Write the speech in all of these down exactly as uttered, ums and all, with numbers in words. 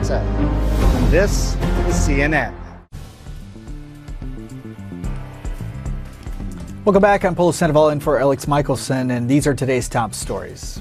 Matzah. And this is C N N. Welcome back. I'm Paulo Sandoval in for Alex Michelson, and these are today's top stories.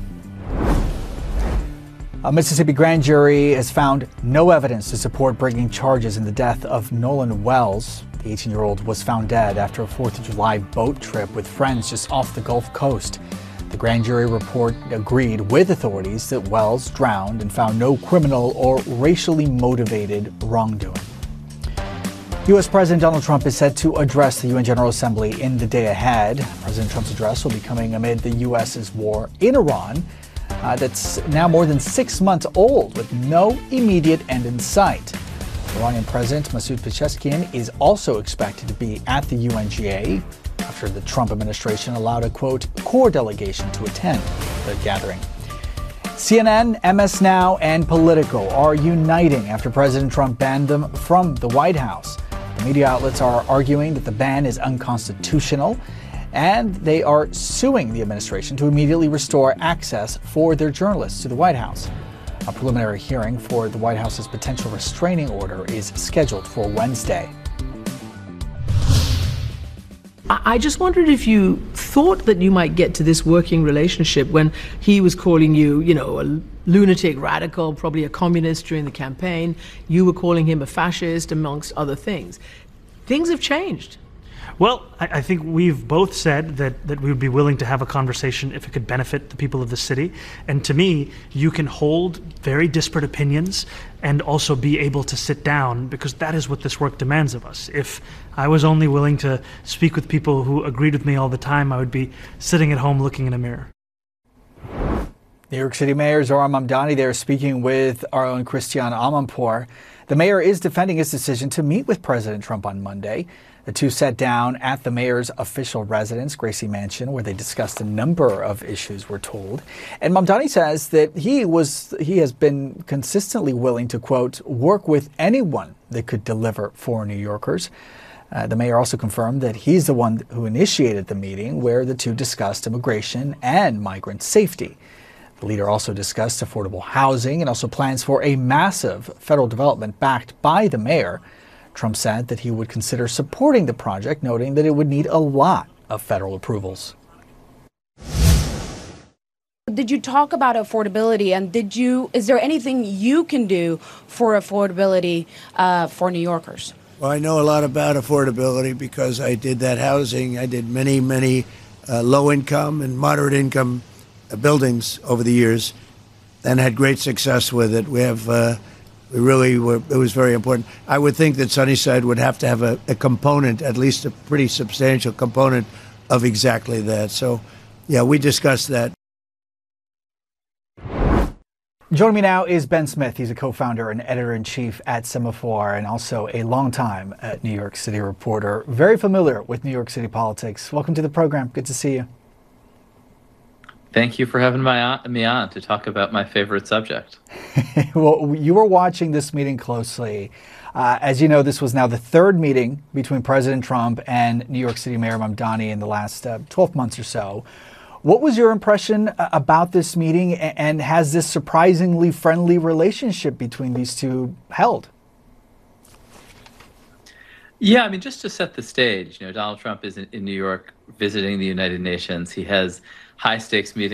A Mississippi grand jury has found no evidence to support bringing charges in the death of Nolan Wells. The eighteen-year-old was found dead after a fourth of July boat trip with friends just off the Gulf Coast. The grand jury report agreed with authorities that Wells drowned and found no criminal or racially motivated wrongdoing. U S. President Donald Trump is set to address the U N General Assembly in the day ahead. President Trump's address will be coming amid the U S's war in Iran. Uh, that's now more than six months old with no immediate end in sight. Iranian President Masoud Pezeshkian is also expected to be at the U N G A after the Trump administration allowed a, quote, core delegation to attend the gathering. C N N, M S Now, and Politico are uniting after President Trump banned them from the White House. The media outlets are arguing that the ban is unconstitutional, and they are suing the administration to immediately restore access for their journalists to the White House. A preliminary hearing for the White House's potential restraining order is scheduled for Wednesday. I just wondered if you thought that you might get to this working relationship when he was calling you, you know, a lunatic radical, probably a communist during the campaign. You were calling him a fascist, amongst other things. Things have changed. Well, I, I think we've both said that, that we would be willing to have a conversation if it could benefit the people of the city. And to me, you can hold very disparate opinions and also be able to sit down, because that is what this work demands of us. If I was only willing to speak with people who agreed with me all the time, I would be sitting at home looking in a mirror. New York City Mayor Zohran Mamdani there speaking with our own Christiane Amanpour. The mayor is defending his decision to meet with President Trump on Monday. The two sat down at the mayor's official residence, Gracie Mansion, where they discussed a number of issues, we're told. And Mamdani says that he was he has been consistently willing to, quote, work with anyone that could deliver for New Yorkers. Uh, the mayor also confirmed that he's the one who initiated the meeting where the two discussed immigration and migrant safety. The leader also discussed affordable housing and also plans for a massive federal development backed by the mayor. Trump said that he would consider supporting the project, noting that it would need a lot of federal approvals. Did you talk about affordability, and did you? Is there anything you can do for affordability uh, for New Yorkers? Well, I know a lot about affordability because I did that housing. I did many, many uh, low-income and moderate-income uh, buildings over the years and had great success with it. We have... Uh, We really were, it was very important. I would think that Sunnyside would have to have a, a component, at least a pretty substantial component of exactly that. So, yeah, we discussed that. Joining me now is Ben Smith. He's a co-founder and editor-in-chief at Semafor and also a longtime uh, New York City reporter. Very familiar with New York City politics. Welcome to the program. Good to see you. Thank you for having my on, me on to talk about my favorite subject. Well, you were watching this meeting closely. Uh, as you know, this was now the third meeting between President Trump and New York City Mayor Mamdani in the last uh, twelve months or so. What was your impression uh, about this meeting, and, and has this surprisingly friendly relationship between these two held? Yeah, I mean, just to set the stage, you know, Donald Trump is in, in New York visiting the United Nations. He has high stakes meetings